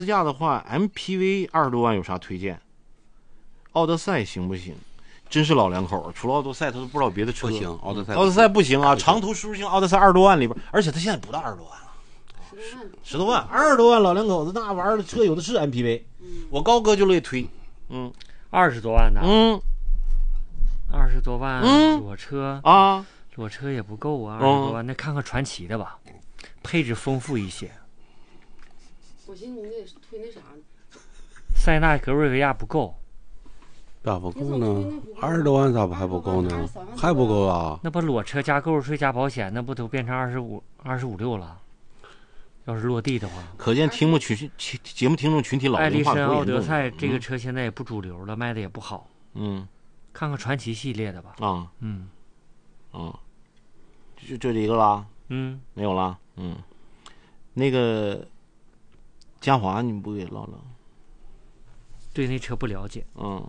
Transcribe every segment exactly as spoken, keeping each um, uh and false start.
自驾的话 M P V 二十多万有啥推荐？奥德赛行不行？真是老两口，除了奥德赛他都不知道别的车。 不行，奥德赛奥德赛不行啊，长途舒适性奥德赛二十多万里边，而且他现在不到二十多万了，十多万，二十多万老两口子那玩意儿的车有的是 M P V，、嗯、我高哥就乐意推，嗯， 二十多万的， 嗯， 二十多万， 嗯， 裸车啊， 裸车也不够啊，二十多万，那看看传奇的吧，配置丰富一些。 我寻思你得推那啥呢？ 塞纳格瑞维亚不够， 咋不够呢？二十多万咋不还不够呢？还不够啊？ 那不裸车加购置税加保险，那不都变成二十五、二十五六了？要是落地的话， 可见听目群节目听众群体老龄化。 艾力绅奥德赛这个车现在也不主流了，嗯、卖的也不好。 嗯， 看看传奇系列的吧。 啊， 嗯， 啊，就就这一个啦。 嗯， 没有了。嗯，那个嘉华你们不给唠唠？ 对那车不了解。 嗯。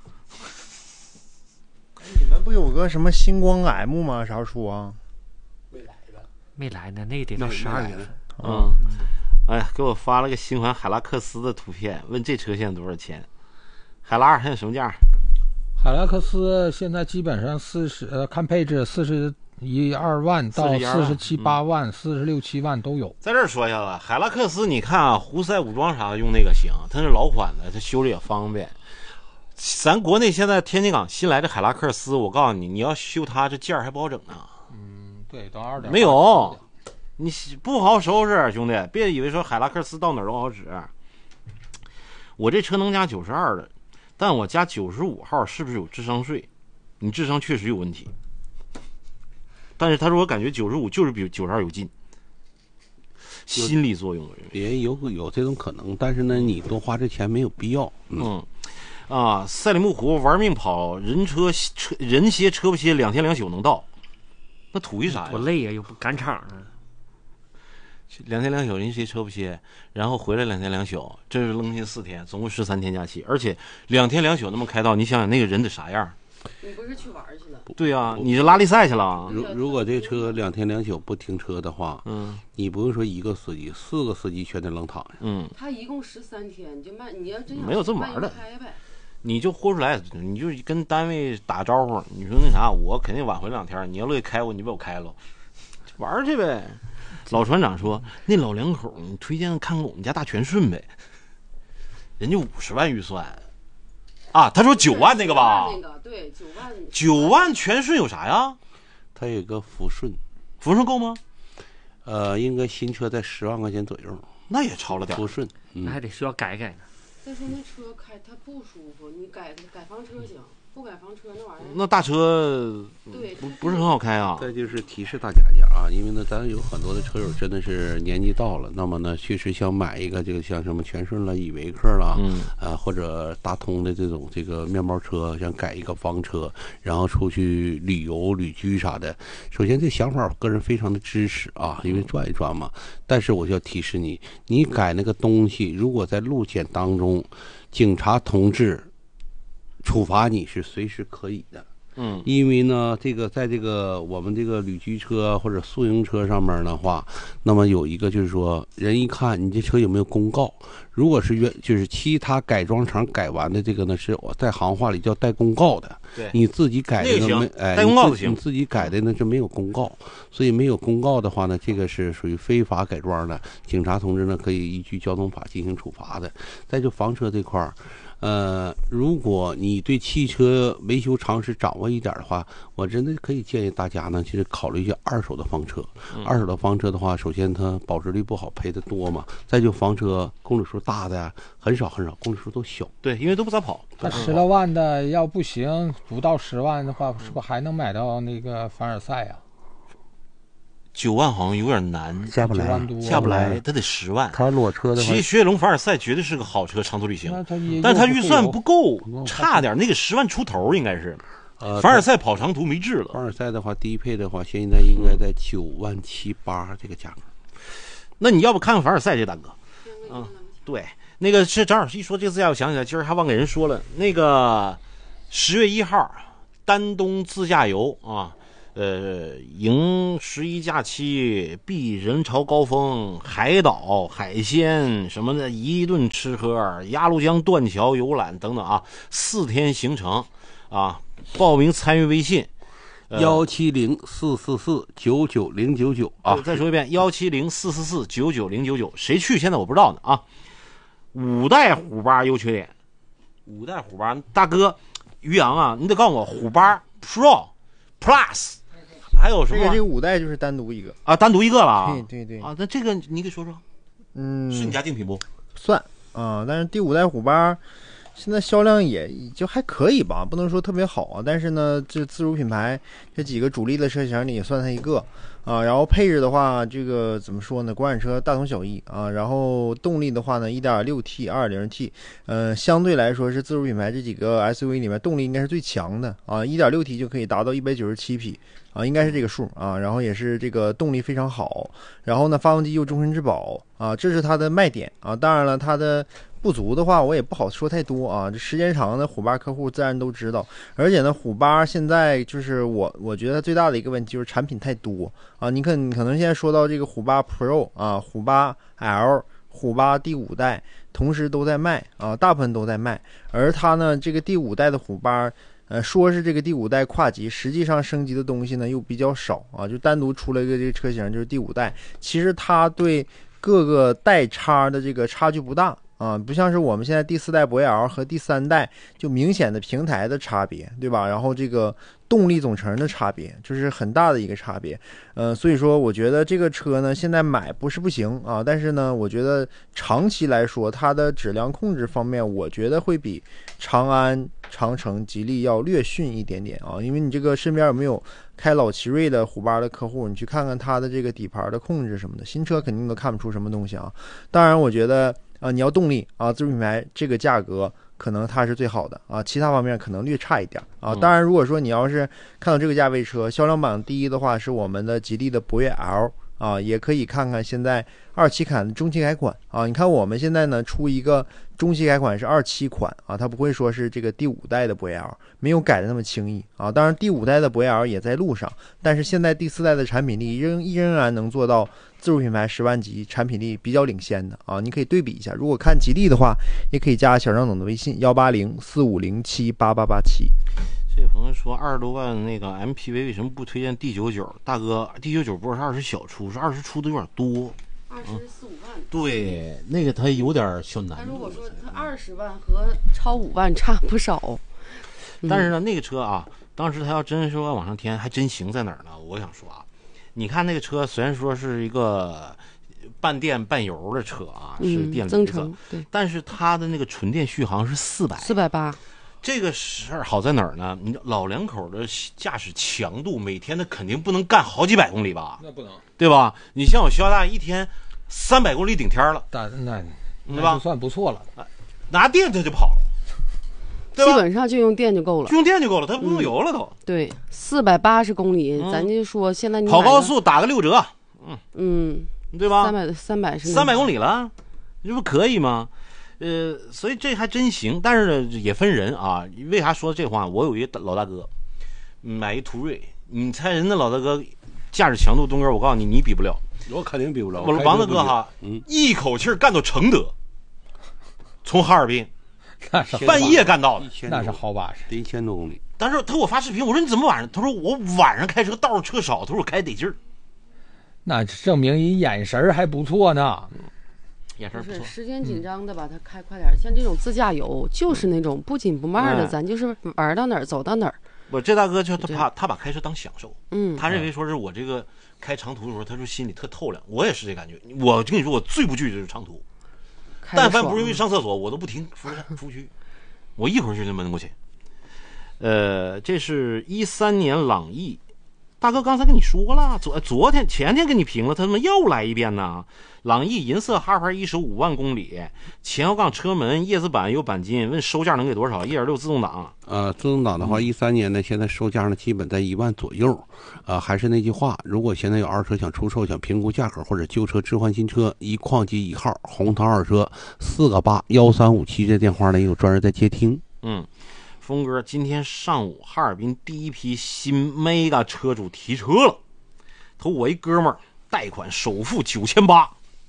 你们不有个什么星光 M 吗？啥时候出啊？ 没来的， 没来呢，那得到十二月份。 嗯，哎呀，给我发了个新款海拉克斯的图片，问这车现在多少钱？海拉现在什么价？ 海拉克斯现在基本上四十，呃，看配置四十一二万到四十七八万、四十六七万都有。 在这儿说一下子，海拉克斯，你看啊，胡塞武装啥的用那个行，它是老款的，它修理也方便。咱国内现在天津港新来的海拉克斯，我告诉你，你要修它这件儿还不好整呢。 嗯，对，都二点没有，你不好收拾，兄弟，别以为说海拉克斯到哪儿都好使。我这车能加九十二的，但我加九十五号是不是有智商税？你智商确实有问题。但是他说我感觉九十五就是比九十二有劲，心理作用也有有这种可能，但是呢，你多花这钱没有必要。 嗯。嗯啊，赛里木湖玩命跑，人车车人歇车不歇，两天两宿能到，那图一啥呀？ 多累呀，又不赶场呢。 两天两宿人歇车不歇，然后回来两天两宿，这是扔进四天，总共十三天假期，而且两天两宿那么开道，你想想那个人得啥样？ 你不是去玩去了？ 对呀、啊，你是拉力赛去了。 如如果这车两天两宿不停车的话， 嗯， 你不用说一个司机，四个司机全得冷躺下。 嗯， 他一共十三天，你就卖，你要真想没有这么玩的。 开呗。 你就豁出来，你就跟单位打招呼，你说那啥，我肯定晚回两天，你要乐意开我，你把我开了，玩去呗。老船长说，那老两口，你推荐看看我们家大全顺呗，人家五十万预算啊，他说九万那个吧， 那个对，九万， 九万全顺有啥呀？ 他有个福顺， 福顺够吗？ 呃，应该新车在十万块钱左右， 那也超了点。 福顺， 嗯、那还得需要改改呢。 再说那车开它不舒服，你改改房车行，不改房车那玩意儿。 那大车对不不是很好开啊。 再就是提示大家一下啊，因为呢，咱有很多的车友真的是年纪到了，那么呢，确实想买一个这个像什么全顺了、依维柯啦， 嗯， 啊或者大通的这种这个面包车，想改一个房车，然后出去旅游、旅居啥的。首先，这想法我个人非常的支持啊，因为转一转嘛。但是我就要提示你，你改那个东西，如果在路检当中，警察同志处罚你是随时可以的。 嗯， 因为呢，这个在这个我们这个旅居车或者宿营车上面的话，那么有一个就是说，人一看你这车有没有公告，如果是原就是其他改装厂改完的这个呢，是我在行话里叫带公告的。 对， 你自己改的呢没哎， 带公告就行。 你自己改的呢就没有公告，所以没有公告的话呢，这个是属于非法改装的，警察同志呢可以依据交通法进行处罚的。再就房车这块儿。呃，如果你对汽车维修常识掌握一点的话，我真的可以建议大家呢，其实考虑一下二手的房车。 嗯、 二手的房车的话，首先它保值率不好，赔的多嘛。再就房车公里数大的很少很少，公里数都小。 对，因为都不咋跑。 它十来万的要不行，不到十万的话，是不是还能买到那个凡尔赛啊？ 九万好像有点难， 下不来， 下不来，他得十万。 他裸车的话， 其实雪铁龙凡尔赛绝对是个好车，长途旅行，但是他预算不够，差点，那个十万出头应该是。呃，凡尔赛跑长途没治了。 凡尔赛的话，低配的话，现在应该在九万七八这个价格。 那你要不看看凡尔赛这大哥？嗯，对，那个是正好一说这个自驾，我想起来，今儿还忘给人说了，那个十月一号，丹东自驾游啊。 呃，迎十一假期，避人潮高峰，海岛、海鲜什么的，一顿吃喝，鸭绿江断桥游览等等啊，四天行程啊，报名参与微信。 幺七零四四四九九零九九啊！ 再说一遍，幺七零四四四九九零九九，谁去现在我不知道呢啊。五代虎巴优缺点，五代虎巴大哥于洋啊，你得告诉我虎巴 Pro、Plus 还有什么？ 这个这个五代就是单独一个啊，单独一个了啊。 对对对啊，那这个你给说说， 嗯， 是你家竞品不？ 算啊，但是第五代虎巴。现在销量也就还可以吧，不能说特别好啊。但是呢，这自主品牌这几个主力的车型里也算它一个啊。然后配置的话，这个怎么说呢？国产车大同小异啊。然后动力的话呢 ，一点六 T、二点零 T， 呃，相对来说是自主品牌这几个 S U V 里面动力应该是最强的啊。一点六 T 就可以达到一百九十七匹啊，应该是这个数啊。然后也是这个动力非常好，然后呢，发动机又终身质保啊，这是它的卖点啊。当然了，它的不足的话，我也不好说太多啊。这时间长的虎巴客户自然都知道，而且呢，虎巴现在就是我我觉得最大的一个问题就是产品太多啊。你可你可能现在说到这个虎巴 Pro 啊，虎巴 L、虎巴第五代，同时都在卖啊，大部分都在卖。而它呢，这个第五代的虎巴，呃，说是这个第五代跨级，实际上升级的东西呢又比较少啊，就单独出了一个这个车型，就是第五代。其实它对各个代差的这个差距不大。啊，不像是我们现在第四代博越 L 和第三代就明显的平台的差别，对吧？然后这个动力总成的差别，就是很大的一个差别。呃，所以说我觉得这个车呢，现在买不是不行啊，但是呢，我觉得长期来说，它的质量控制方面，我觉得会比长安、长城、吉利要略逊一点点啊。因为你这个身边有没有开老奇瑞的虎巴的客户，你去看看它的这个底盘的控制什么的，新车肯定都看不出什么东西啊。当然，我觉得。啊，你要动力啊，自主品牌这个价格可能它是最好的啊，其他方面可能略差一点啊。当然，如果说你要是看到这个价位车，销量榜第一的话是我们的吉利的博越 L 啊，也可以看看现在二七款的中期改款啊。你看我们现在呢出一个中期改款是二七款啊，它不会说是这个第五代的博越 L， 没有改的那么轻易啊。当然，第五代的博越 L 也在路上，但是现在第四代的产品力仍仍然能做到。自主品牌十万级产品力比较领先的啊，你可以对比一下。如果看吉利的话，也可以加小张总的微信幺八零四五零七八八八七。 这位朋友说二十多万那个 M P V 为什么不推荐 D 九九？大哥 ，D 九九不是二十小出，是二十出的有点多。 二十四五万。 对，那个它有点小难。 但如果说它二十万和超五万差不少， 但是呢，那个车啊，当时它要真说往上添，还真行在哪儿呢？我想说啊。你看那个车，虽然说是一个半电半油的车啊， 嗯、 是电增程，对， 但是它的那个纯电续航是四百， 四百八。 这个事儿好在哪儿呢？你老两口的驾驶强度，每天他肯定不能干好几百公里吧？ 那不能， 对吧？你像我肖大一天三百公里顶天了， 但那对吧？ 就算不错了， 拿电它就跑了。 基本上就用电就够了， 就用电就够了，它不用油了都。 嗯、对，四百八十公里、嗯，咱就说现在你跑高速打个六折，嗯嗯， 对吧？ 三百三百是三百公里了，这不可以吗？呃，所以这还真行，但是呢也分人啊。为啥说这话？我有一个老大哥买一途锐，你猜人家老大哥驾驶强度，东哥我告诉你，你比不了， 我肯定比不了。 我王大哥哈，嗯，一口气干到承德，从哈尔滨。 那是半夜干到的， 那是好把式， 得一千多公里。 但是他给我发视频，我说你怎么晚上？他说我晚上开车道上车少，他说我开得劲儿。 那证明你眼神还不错呢。 眼神不错。 时间紧张的把它开快点，像这种自驾游就是那种不紧不慢的， 嗯、 咱就是玩到哪儿走到哪儿。 我这大哥就他怕他把开车当享受， 嗯， 他认为说是我这个开长途的时候，他说心里特透亮。我也是这感觉。我跟你说，我最不惧就是长途。但凡不是因为上厕所，我都不停出出去，我一会儿就能闷过去。呃，这是一三年朗逸，大哥刚才跟你说了，昨昨天前天跟你评了，他他妈又来一遍呢。朗逸银色哈牌一手五万公里，前后杠车门叶子板有钣金，问售价能给多少？一点六自动挡。 呃，自动挡的话，一三年呢，现在售价呢基本在一万左右。呃，还是那句话，如果现在有二车想出售，想评估价格或者旧车置换新车，一矿机一号红桃二车四个八幺三五七这电话呢，也有专人在接听。 嗯， 峰哥，今天上午哈尔滨第一批新 Mega 车主提车了，头我一哥们儿贷款首付九千八，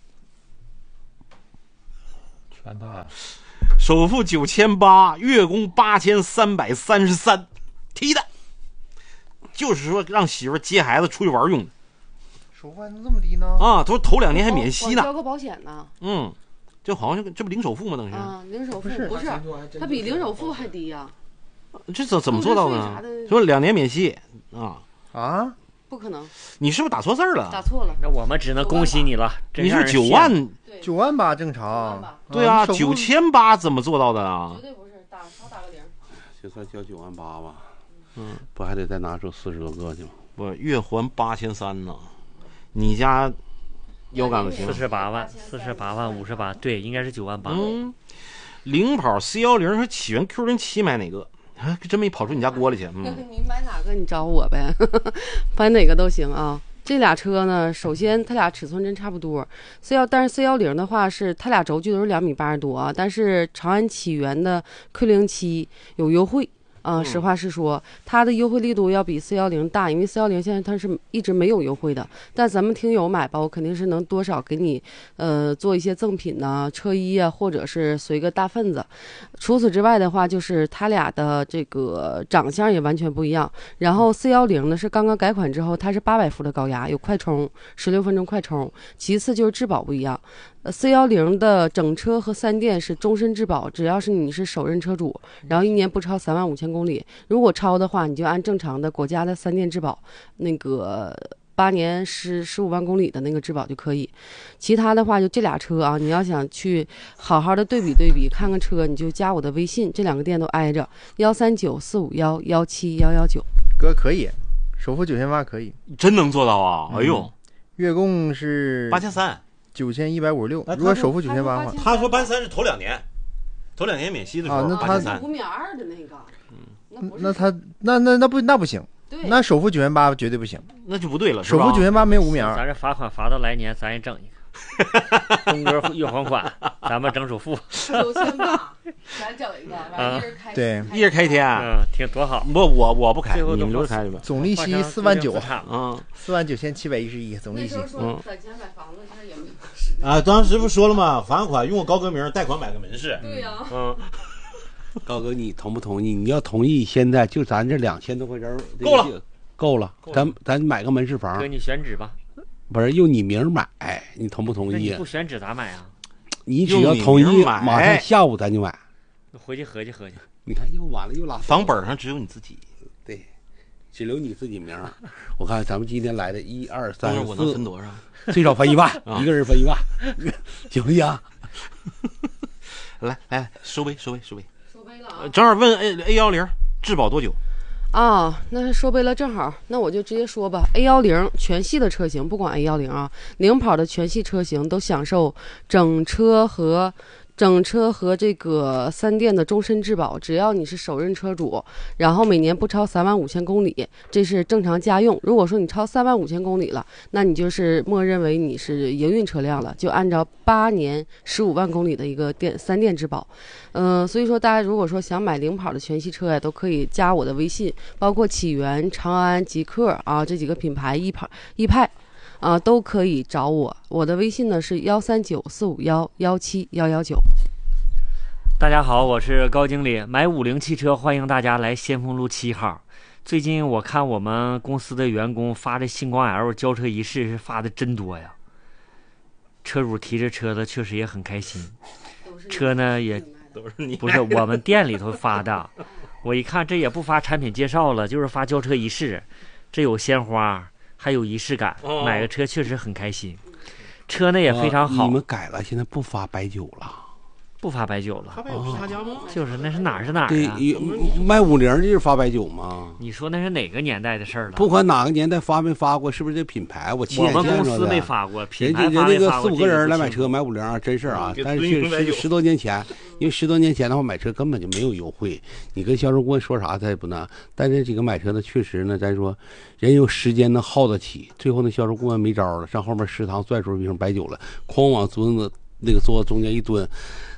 全贷， 首付九千八，月供八千三百三十三，提的，就是说让媳妇接孩子出去玩用的。 首付还能这么低呢？ 啊，他说头两年还免息呢， 交个保险呢。 嗯，这好像这不零首付吗？等于啊，零首付不是不是，它比零首付还低呀、 这怎怎么做到的呢？说两年免息啊啊， 不可能， 你是不是打错字儿了？ 打错了。 那我们只能恭喜你了，真你是让人羡慕九万？ 九万八正九万常八。 对啊， 你首付九千八怎么做到的啊绝？对不是，打少打个零。 就算交九万八吧， 嗯， 不还得再拿出四十多个去吗？ 不，月还八千三呢。你家腰杆子行四？十八万，四十八万五十八，对，应该是九万八。 嗯，领跑 C 幺零和起源 Q 零七买哪个？还真没跑出你家锅里去。嗯， 你买哪个你找我呗，买哪个都行啊。这俩车呢，首先它俩尺寸真差不多。C 幺，但是 C 幺零的话是它俩轴距都是两米八十多啊，但是长安起源的 Q 零七有优惠。啊、呃，实话实说，它的优惠力度要比 C 幺零大，因为 C 幺零现在它是一直没有优惠的。但咱们听友买吧，我肯定是能多少给你，呃，做一些赠品呐、啊、车衣啊，或者是随个大份子。除此之外的话，就是它俩的这个长相也完全不一样。然后 C 幺零呢是刚刚改款之后，它是八百伏的高压，有快充，十六分钟快充。其次就是质保不一样。呃 C 幺零的整车和三电是终身质保，只要是你是首任车主，然后一年不超三万五千公里，如果超的话，你就按正常的国家的三电质保，那个八年十十五万公里的那个质保就可以。其他的话就这俩车啊，你要想去好好的对比对比，看看车，你就加我的微信，这两个店都挨着，幺三九四五幺幺七幺幺九。 哥可以，首付九千八可以， 真能做到啊！哎呦， 月供是八千三。 九千一百五十六。 哎如果首付九千八的话， 他说八三是头两年，头两年免息的时候， 啊那他八千三五。免二的那个，嗯，那不是那他那那那不那不行， 对， 那首付九千八绝对不行， 那就不对了，是首吧？ 付九千八没有五免二。 咱这罚款罚到来年，咱也整一个。东哥月还款，咱们整首付。 九千八，咱整一个，完一人开对一人开一天。 嗯，挺多好。 不，我我不开， 最后都你们留着开去吧。 总利息四万九， 嗯四万九千七百一十一总利息那时。候说攒钱买房子，这也没合适。 啊，当时不说了吗？罚款用我高哥名，贷款买个门市。 对呀、 嗯， 高哥，你同不同意？你要同意，现在就咱这两千多块钱儿够了， 够了， 够了咱咱买个门市房哥，，你选址吧。 不是用你名儿买，你同不同意那你不？选址咋买啊？ 你只要同意， 用你名儿买马上下午咱就买。 回去合计合计。 你看又完了又拉房本上只有你自己。 对，只留你自己名儿。我看咱们今天来的一二三当然我能分四， 多少？ 最少分一万， 啊一个人分一万，行不行？ 来来，收杯收杯收杯。 说杯了啊呃。正好问 A A 幺零质保多久？ 啊，那说杯了，正好，那我就直接说吧。A 幺零全系的车型，不管 A 幺零啊，领跑的全系车型都享受整车和整车和这个三电的终身质保，只要你是首任车主，然后每年不超三万五千公里，这是正常家用。如果说你超三万五千公里了，那你就是默认为你是营运车辆了，就按照八年十五万公里的一个电三电质保。嗯、呃，所以说大家如果说想买领跑的全系车呀，都可以加我的微信，包括起源、长安、极客啊这几个品牌，一派一派。啊，都可以找我，我的微信呢是幺三九四五幺幺七幺幺九。 大家好，我是高经理。买五菱汽车，欢迎大家来先锋路七号。最近我看我们公司的员工发的星光 L 交车仪式是发的真多呀，车主提着车的确实也很开心。车呢也都是你不是我们店里头发的，我一看这也不发产品介绍了，就是发交车仪式，这有鲜花。还有仪式感， 哦买个车确实很开心，车呢也非常好。 你们改了，现在不发白酒了， 不发白酒了。 他有他家吗？ 就是那是哪儿是哪儿对啊？， 卖五菱就是发白酒嘛。 你说那是哪个年代的事儿了？ 不管哪个年代发没发过，是不是这品牌？我亲我们眼见着的。 公司没发过，品人牌家人那个发没发过四五个人来这个不清楚买车买五菱啊，真事儿啊嗯。 但是给确实蹲一杯酒十多年前，因为十多年前的话买车根本就没有优惠，你跟销售顾问说啥他也不那。但这几个买车的确实呢，咱说人有时间能耗得起，最后那销售顾问没招了，上后面食堂拽出一瓶白酒了，哐往桌子那个桌子中间一蹲。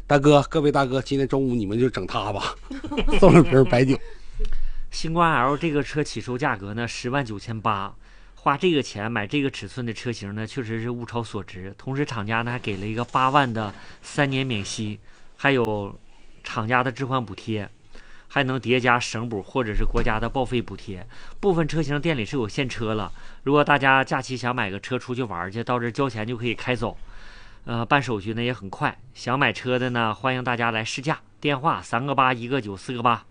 大哥，各位大哥，今天中午你们就整它吧，送了瓶白酒。 星光 L 这个车起售价格呢十万九千八，花这个钱买这个尺寸的车型呢，确实是物超所值。同时，厂家呢还给了一个八万的三年免息，还有厂家的置换补贴，还能叠加省补或者是国家的报废补贴。部分车型店里是有现车了，如果大家假期想买个车出去玩去，到这交钱就可以开走。呃，办手续呢也很快。想买车的呢，欢迎大家来试驾，电话三个八一个九四个八。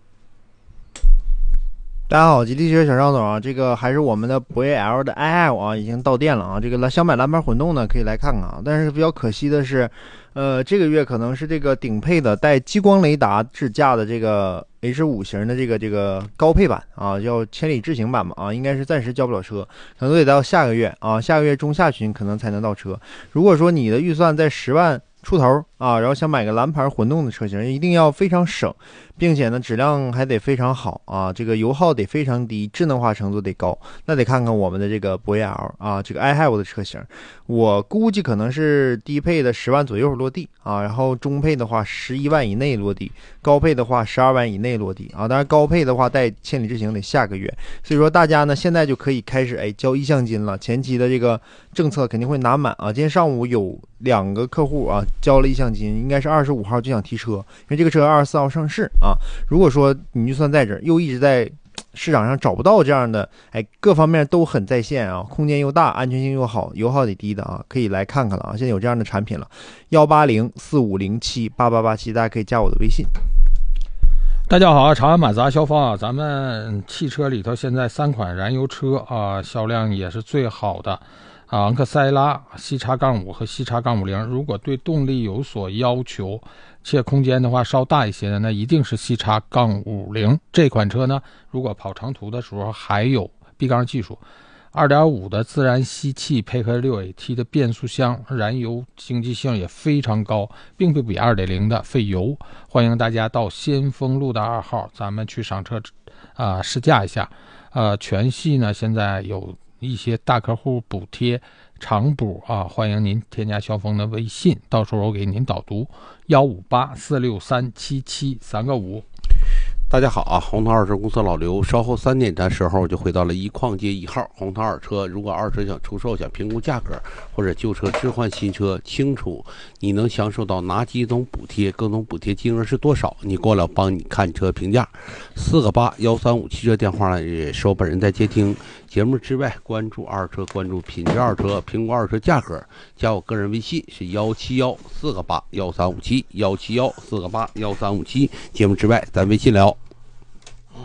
大家好，吉利汽车小赵总啊，这个还是我们的博越 L 的 i L 啊，已经到店了啊。这个想买蓝牌混动呢，可以来看看啊。但是比较可惜的是，呃，这个月可能是这个顶配的带激光雷达智驾的这个 H 五 型的这个这个高配版啊，叫千里智行版嘛啊，应该是暂时交不了车，可能得到下个月啊，下个月中下旬可能才能到车。如果说你的预算在十万出头啊，然后想买个蓝牌混动的车型，一定要非常省，并且呢质量还得非常好啊，这个油耗得非常低，智能化程度得高，那得看看我们的这个博越 L 啊，这个 i H A V 的车型，我估计可能是低配的十万左右落地啊，然后中配的话十一万以内落地，高配的话十二万以内落地啊，当然高配的话带千里智行得下个月，所以说大家呢现在就可以开始哎交意向金了，前期的这个政策肯定会拿满啊，今天上午有两个客户啊交了意向金，应该是二十五号就想提车，因为这个车二十四号上市啊。如果说你预算在这儿，又一直在市场上找不到这样的，哎，各方面都很在线啊，空间又大，安全性又好，油耗得低的啊，可以来看看了啊。现在有这样的产品了，幺八零四五零七八八八七，大家可以加我的微信。 大家好，长安马自达销方啊，咱们汽车里头现在三款燃油车啊，销量也是最好的。啊，昂克赛拉、西叉杠五和西叉杠五零，如果对动力有所要求，且空间的话稍大一些的，那一定是西叉杠五零这款车呢。如果跑长途的时候，还有 B 缸技术， 二点五 的自然吸气配合 六 A T 的变速箱，燃油经济性也非常高，并不比 二点零 的费油。欢迎大家到先锋路的二号，咱们去上车啊、呃、试驾一下。呃，全系呢现在有一些大客户补贴长补啊，欢迎您添加肖峰的微信，到时候我给您导读幺五八四六三七七三个五。 大家好啊，红桃二车公司老刘，稍后三点的时候就回到了一矿街一号红桃二车。如果二车想出售，想评估价格，或者旧车置换新车，清楚你能享受到哪几种补贴，各种补贴金额是多少，你过来帮你看车评价。四个八幺三五汽车电话也收本人在接听。节目之外，关注二车，关注品质二车，评估二车价格，加我个人微信是幺七幺四个八幺三五七幺七幺四个八幺三五七。节目之外，咱微信聊。